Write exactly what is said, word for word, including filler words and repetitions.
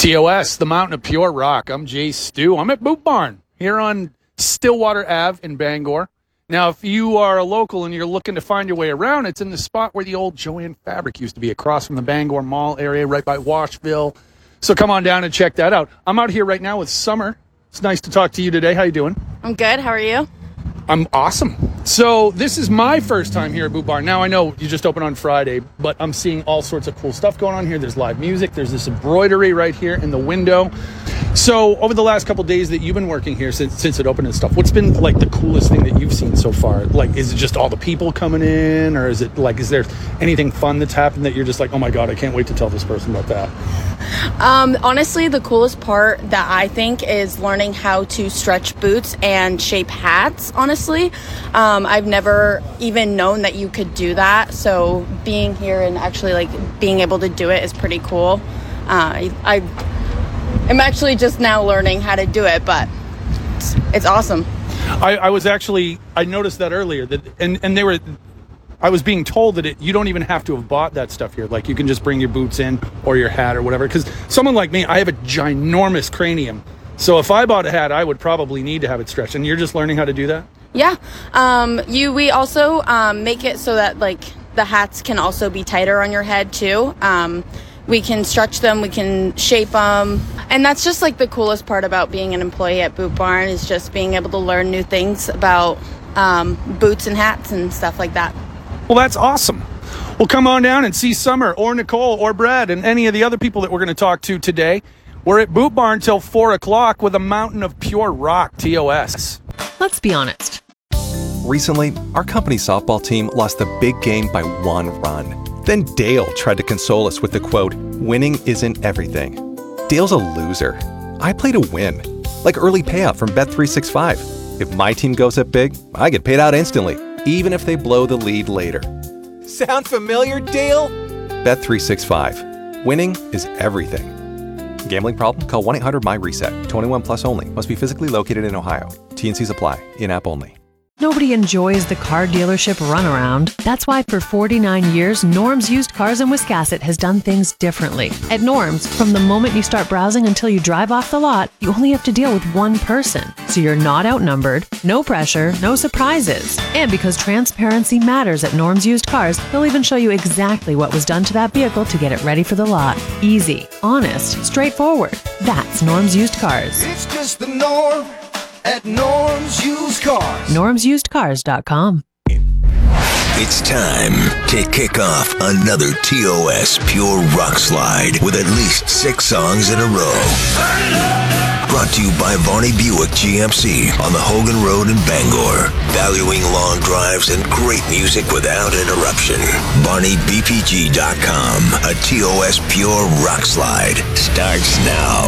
T O S, the Mountain of Pure Rock. I'm Jay Stu. I'm at Boot Barn here on Stillwater Ave in Bangor. Now, if you are a local and you're looking to find your way around, it's in the spot where the old Joanne Fabric used to be, across from the Bangor Mall area, right by Washville. So come on down and check that out. I'm out here right now with Summer. It's nice to talk to you today. How you doing? I'm good. How are you? I'm awesome. So this is my first time here at Boot Barn. Now, I know you just opened on Friday, but I'm seeing all sorts of cool stuff going on here. There's live music. There's this embroidery right here in the window. So over the last couple of days that you've been working here since since it opened and stuff, what's been like the coolest thing that you've seen so far? Like, is it just all the people coming in, or is it like, is there anything fun that's happened that you're just like, oh my God, I can't wait to tell this person about that? Um, honestly, the coolest part that I think is learning how to stretch boots and shape hats, honestly. Um, I've never even known that you could do that. So being here and actually like being able to do it is pretty cool. Uh, I, I I'm actually just now learning how to do it, but it's, it's awesome. I, I was actually, I noticed that earlier, that and, and they were, I was being told that it, you don't even have to have bought that stuff here. Like, you can just bring your boots in or your hat or whatever. Because someone like me, I have a ginormous cranium. So if I bought a hat, I would probably need to have it stretched. And you're just learning how to do that? Yeah. Um, you. We also um, make it so that, like, the hats can also be tighter on your head, too. Um, we can stretch them. We can shape them. And that's just, like, the coolest part about being an employee at Boot Barn, is just being able to learn new things about um, boots and hats and stuff like that. Well, that's awesome. Well, come on down and see Summer or Nicole or Brad and any of the other people that we're going to talk to today. We're at Boot Barn till four o'clock with a Mountain of Pure Rock, T O S. Let's be honest. Recently, our company softball team lost the big game by one run. Then Dale tried to console us with the quote, "Winning isn't everything." Dale's a loser. I play to win. Like early payout from Bet three sixty-five. If my team goes up big, I get paid out instantly, even if they blow the lead later. Sound familiar, Dale? Bet three sixty-five. Winning is everything. Gambling problem? Call one eight hundred M Y reset. twenty-one plus only. Must be physically located in Ohio. T N Cs apply. In-app only. Nobody enjoys the car dealership runaround. That's why for forty-nine years, Norm's Used Cars in Wiscasset has done things differently. At Norm's, from the moment you start browsing until you drive off the lot, you only have to deal with one person. So you're not outnumbered, no pressure, no surprises. And because transparency matters at Norm's Used Cars, they'll even show you exactly what was done to that vehicle to get it ready for the lot. Easy, honest, straightforward. That's Norm's Used Cars. It's just the norm at Norm's Used Cars. norms used cars dot com. It's time to kick off another T O S Pure Rock Slide with at least six songs in a row. Brought to you by Varney Buick G M C on the Hogan Road in Bangor. Valuing long drives and great music without interruption. Barney B P G dot com. A T O S Pure Rock Slide starts now.